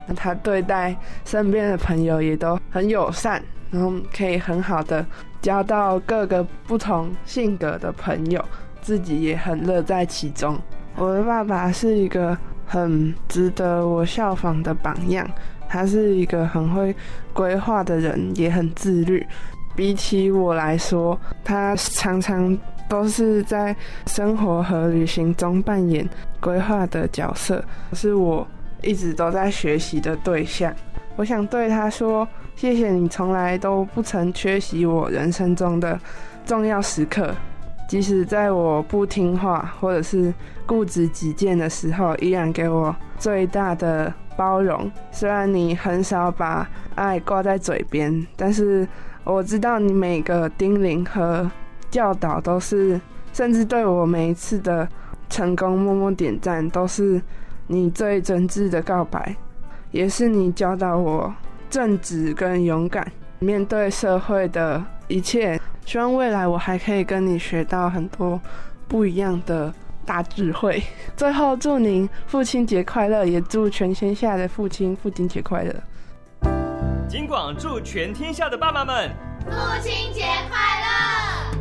他对待身边的朋友也都很友善，然后可以很好的交到各个不同性格的朋友，自己也很乐在其中。我的爸爸是一个很值得我效仿的榜样，他是一个很会规划的人，也很自律。比起我来说，他常常都是在生活和旅行中扮演规划的角色，是我一直都在学习的对象。我想对他说，谢谢你从来都不曾缺席我人生中的重要时刻，即使在我不听话或者是固执己见的时候，依然给我最大的包容。虽然你很少把爱挂在嘴边，但是我知道你每个叮咛和教导都是，甚至对我每一次的成功默默点赞，都是你最真挚的告白，也是你教导我正直跟勇敢面对社会的一切。希望未来我还可以跟你学到很多不一样的大智慧。最后祝您父亲节快乐，也祝全天下的父亲节快乐。 金广祝全天下的爸爸们父亲节快乐。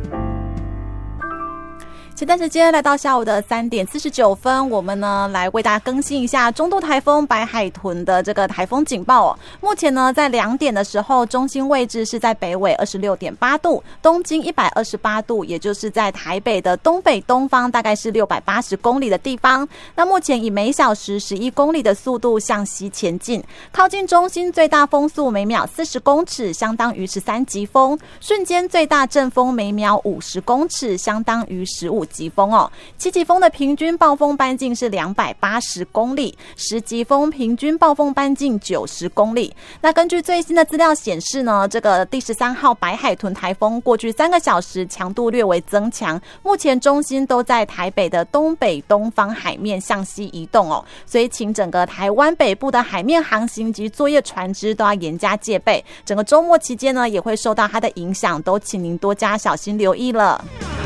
前段时间来到下午的3点49分，我们呢来为大家更新一下中度台风白海豚的这个台风警报哦。目前呢在2点的时候，中心位置是在北纬26.8度，东经128度，也就是在台北的东北东方，大概是680公里的地方。那目前以每小时11公里的速度向西前进，靠近中心最大风速每秒40公尺，相当于13级风，瞬间最大阵风每秒50公尺，相当于15级风哦。7级风的平均暴风半径是280公里，10级风平均暴风半径90公里。那根据最新的资料显示呢，这个第13号白海豚台风过去3个小时强度略微增强，目前中心都在台北的东北东方海面向西移动哦，所以请整个台湾北部的海面航行及作业船只都要严加戒备。整个周末期间呢，也会受到它的影响，都请您多加小心留意了。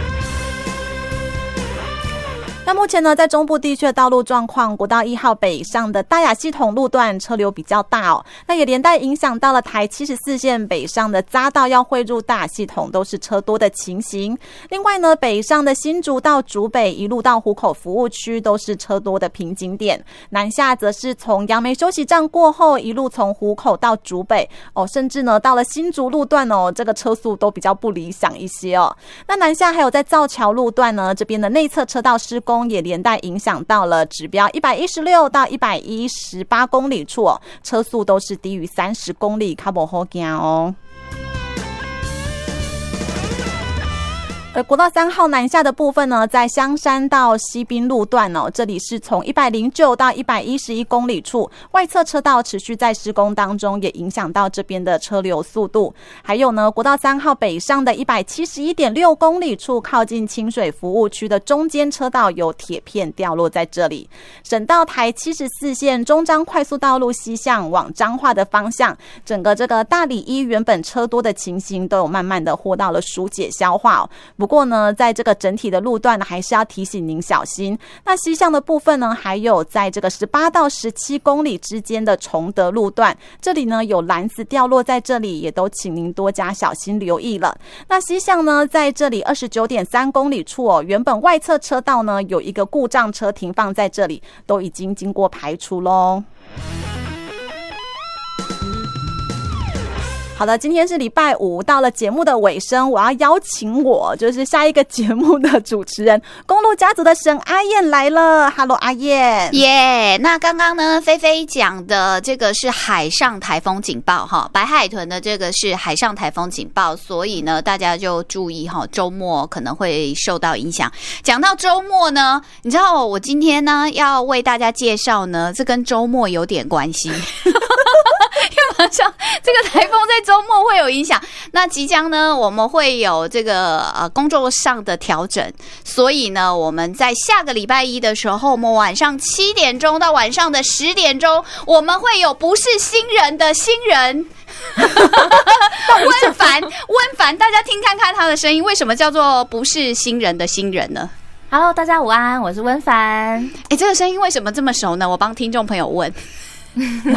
那目前呢，在中部地区的道路状况，国道1号北上的大雅系统路段车流比较大哦，那也连带影响到了台74线北上的匝道要汇入大雅系统，都是车多的情形。另外呢，北上的新竹到竹北一路到湖口服务区都是车多的瓶颈点，南下则是从杨梅休息站过后，一路从湖口到竹北哦，甚至呢到了新竹路段哦，这个车速都比较不理想一些哦。那南下还有在造桥路段呢，这边的内侧车道施工也连带影响到了指标116到118公里处哦，车速都是低于30公里，较不好行哦。而国道3号南下的部分呢，在香山到西滨路段哦，这里是从109到111公里处，外侧车道持续在施工当中，也影响到这边的车流速度。还有呢，国道3号北上的171.6公里处，靠近清水服务区的中间车道有铁片掉落在这里。省道台74线中彰快速道路西向往彰化的方向，整个这个大里1原本车多的情形都有慢慢的获到了疏解消化哦。不过呢，在这个整体的路段呢，还是要提醒您小心。那西向的部分呢，还有在这个18到17公里之间的崇德路段，这里呢有篮子掉落在这里，也都请您多加小心留意了。那西向呢，在这里29.3公里处哦，原本外侧车道呢有一个故障车停放在这里，都已经经过排除咯。好的，今天是礼拜五，到了节目的尾声，我要邀请就是下一个节目的主持人，公路家族的沈阿燕来了。Hello， 阿燕。 耶、那刚刚呢，菲菲讲的这个是海上台风警报哈，白海豚的这个是海上台风警报，所以呢，大家就注意哈，周末可能会受到影响。讲到周末呢，你知道我今天呢要为大家介绍呢，这跟周末有点关系。因为马上这个台风在周末会有影响，那即将呢我们会有这个工作上的调整，所以呢我们在下个礼拜一的时候，我们晚上7点钟到晚上的10点钟，我们会有不是新人的新人温凡，大家听看看他的声音，为什么叫做不是新人的新人呢 ？Hello， 大家午安，我是温凡。 这个声音为什么这么熟呢？我帮听众朋友问。